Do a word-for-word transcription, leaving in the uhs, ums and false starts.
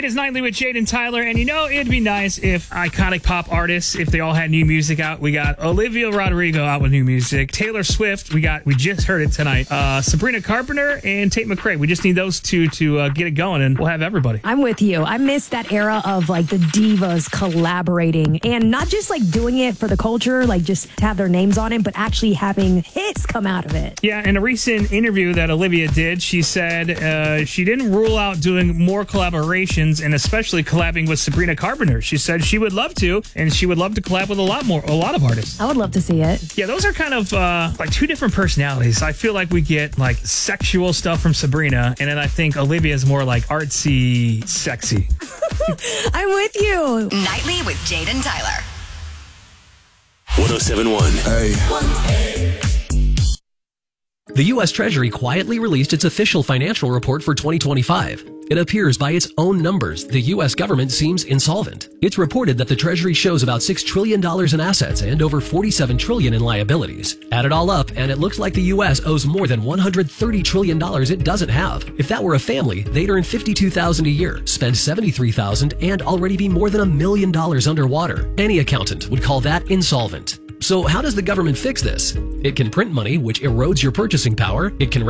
It is Nightly with Jade and Tyler, and you know, it'd be nice if iconic pop artists, if they all had new music out. We got Olivia Rodrigo out with new music. Taylor Swift, we got, we just heard it tonight. Uh, Sabrina Carpenter and Tate McRae. We just need those two to uh, get it going, and we'll have everybody. I'm with you. I miss that era of like the divas collaborating and not just like doing it for the culture, like just to have their names on it, but actually having hits come out of it. Yeah, in a recent interview that Olivia did, she said uh, she didn't rule out doing more collaborations, and especially collabing with Sabrina Carpenter. She said she would love to, and she would love to collab with a lot more, a lot of artists. I would love to see it. Yeah, those are kind of uh, like two different personalities. I feel like we get like sexual stuff from Sabrina, and then I think Olivia is more like artsy, sexy. I'm with you. Nightly with Jade and Tyler. one oh seven point one. Hey. The U S Treasury quietly released its official financial report for twenty twenty-five. It appears by its own numbers, the U S government seems insolvent. It's reported that the Treasury shows about six trillion dollars in assets and over forty-seven trillion dollars in liabilities. Add it all up, and it looks like the U S owes more than one hundred thirty trillion dollars it doesn't have. If that were a family, they'd earn fifty-two thousand dollars a year, spend seventy-three thousand dollars, and already be more than a million dollars underwater. Any accountant would call that insolvent. So how does the government fix this? It can print money, which erodes your purchasing power. It can